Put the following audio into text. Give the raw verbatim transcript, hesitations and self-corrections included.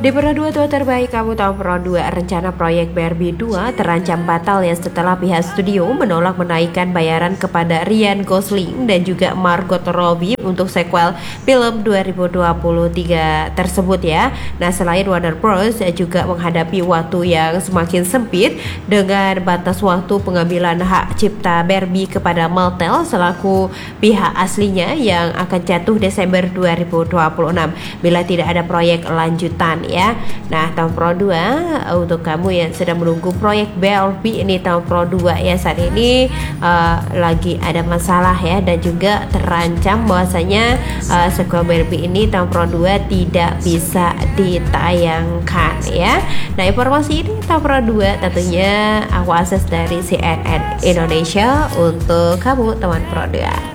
Di Pro dua tua terbaik kamu tahu Pro dua, rencana proyek Barbie dua terancam batal ya setelah pihak studio menolak menaikkan bayaran kepada Ryan Gosling dan juga Margot Robbie untuk sequel film dua ribu dua puluh tiga tersebut ya. Nah, selain Warner Bros juga menghadapi waktu yang semakin sempit dengan batas waktu pengambilan hak cipta Barbie kepada Mattel selaku pihak aslinya yang akan jatuh Desember dua ribu dua puluh enam bila tidak ada proyek lanjutan ya. Nah, tahun Pro dua untuk kamu yang sedang menunggu proyek Barbie ini tahun Pro dua ya, saat ini uh, lagi ada masalah ya, dan juga terancam bahwasanya uh, sequel Barbie ini tahun Pro dua tidak bisa ditayangkan ya. Nah, informasi ini tahun Pro dua tentunya aku akses dari C N N Indonesia untuk kamu teman Pro dua.